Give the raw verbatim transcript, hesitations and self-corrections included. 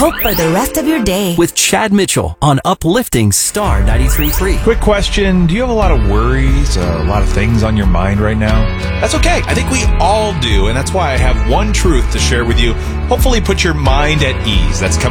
hope for the rest of your day. With Chad Mitchell on Uplifting Star ninety-three point three. Quick question. Do you have a lot of worries, a lot of things on your mind right now? That's okay. I think we all do, and that's why I have one truth to share with you. Hopefully put your mind at ease. That's coming